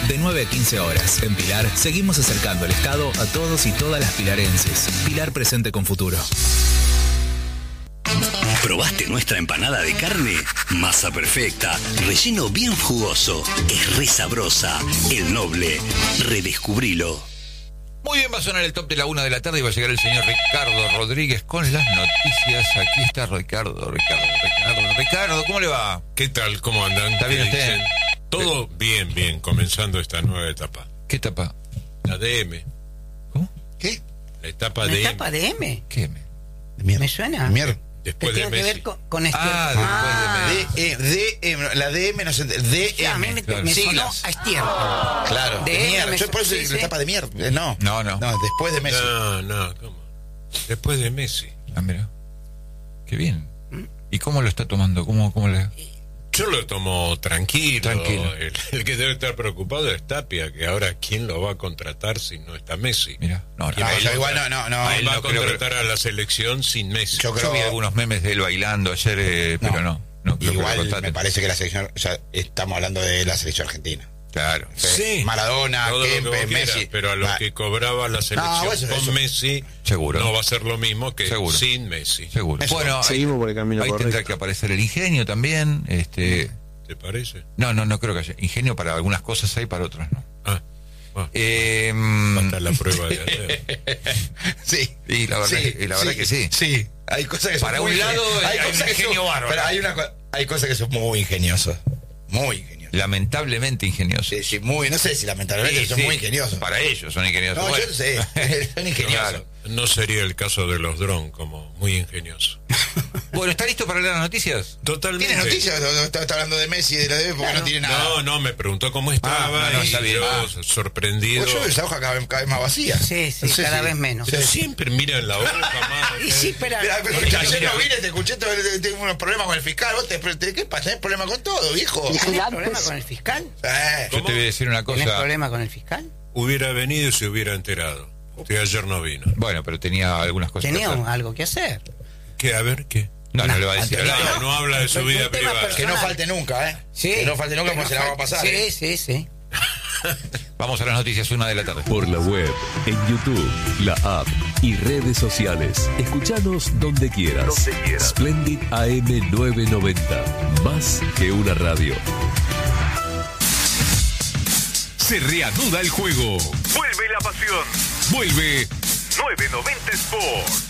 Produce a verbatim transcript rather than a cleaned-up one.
de nueve a quince horas. En Pilar, seguimos acercando el Estado a todos y todas las pilarenses. Pilar presente con futuro. ¿Probaste nuestra empanada de carne? Masa perfecta, relleno bien jugoso, es re sabrosa. El Noble, redescubrilo. Muy bien, va a sonar el top de la una de la tarde y va a llegar el señor Ricardo Rodríguez con las noticias. Aquí está Ricardo, Ricardo, Ricardo, Ricardo, ¿cómo le va? ¿Qué tal? ¿Cómo andan? ¿Está bien usted? Dicen? Todo bien, bien, comenzando esta nueva etapa. ¿Qué etapa? La D M. ¿Cómo? ¿Qué? La etapa ¿La D M. etapa de M? ¿Qué M? Mierda. ¿Me suena? Mierda. Después que de tiene que Messi. ver con, con este... Ah, después de Messi. D, E, D, M, la D M no se entiende. D, Sí, a mí M. me, claro. me sonó Siglas. a estiércol. Claro, De de M mierda. me Yo por eso sí, digo sí. la etapa de mierda. Eh, No. No, no. No, después de Messi. No, no, ¿cómo? Después de Messi. Ah, mira. Qué bien. ¿Y cómo lo está tomando? ¿Cómo, cómo le...? Yo lo tomo tranquilo. Tranquilo. El, el que debe estar preocupado es Tapia, que ahora ¿quién lo va a contratar si no está Messi? Mira, no, no. ¿Quién No, va a yo igual no, no, no. ¿Quién él va a no creo contratar a la selección sin Messi? Yo Yo creo vi algunos memes de él bailando ayer, eh, No. pero no. no creo que lo igual contraten. me parece que la selección, o sea, estamos hablando de la selección argentina. Claro. Sí. Maradona, Todo lo que Kempe, vos quieras, Messi. pero a lo Ah, que cobraba la selección No, eso- con eso. Messi Seguro. no va a ser lo mismo que Seguro. sin Messi. Seguro. Eso. Bueno, ahí, Seguimos por el camino ahí correcto. tendrá que aparecer el ingenio también. Este, ¿Te parece? no, no, no creo que haya. Ingenio para algunas cosas hay, para otras no. Ah, bueno, Eh, hasta la prueba de ayer. Sí. Y la verdad- y la verdad que sí. Sí. Hay cosas que son Para muy un lado ingeniosas. hay un cosas que ingenio son- bárbaro. Pero hay, una, co- hay cosas que son muy ingeniosas. Muy ingeniosas. lamentablemente ingenioso. Sí, sí, muy, no sé si lamentablemente Sí, son sí. muy ingeniosos. Para ellos son ingeniosos. No, Bueno. yo no sé. Son ingeniosos. Claro. No sería el caso de los drones como muy ingenioso. Bueno, ¿está listo para leer las noticias? Totalmente. ¿Tiene noticias? No, no, Está, está hablando de Messi y de la D B porque no tiene nada. No, no, me preguntó cómo estaba Ah, no, no, y está bien. yo Ah. sorprendido. Pues yo veo esa hoja cada vez, cada vez más vacía. Sí, sí, No sé cada si- vez menos. Pero siempre mira en la hoja, más. Y sí, pero... Mira, pero Porque ayer mira- no vine, te escuché, todo, tengo unos problemas con el fiscal. ¿Vos te, te- ¿Qué pasa? ¿Tenés problemas con todo, viejo? ¿Tenés problema con el fiscal? Eh, Yo te voy a decir una ¿Tenés cosa. problema con el fiscal? Hubiera venido y se hubiera enterado. Usted ayer no vino. Bueno, pero tenía algunas cosas. Tenía que hacer. algo que hacer. ¿Qué? A ver, ¿qué? No, no le va a decir. Ante- a nadie. No, no habla de su Un vida tema privada. personal. que no falte nunca, ¿eh? Sí. Que no falte nunca Que porque no se la va a fal- pasar. Sí, ¿eh? sí, sí. Vamos a las noticias, una de la tarde. Por la web, en YouTube, la app y redes sociales. Escuchanos donde quieras. Donde quieras. Splendid A M novecientos noventa. Más que una radio. Se reanuda el juego. Vuelve la pasión. Vuelve novecientos noventa Sport.